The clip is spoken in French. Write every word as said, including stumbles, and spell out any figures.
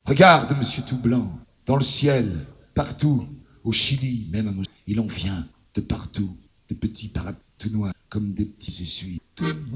Regarde, monsieur tout blanc, dans le ciel, partout, au Chili, même à Moscou, il en vient de partout, de petits parapluies tout noirs, comme des petits essuies. Tout